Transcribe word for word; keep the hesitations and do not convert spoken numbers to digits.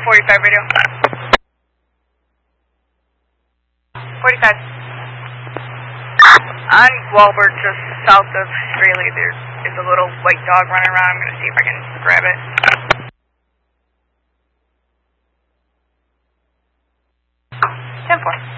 forty-five radio. forty-five. On Walbert, just south of Straley, there is a little white dog running around. I'm going to see if I can grab it. ten four.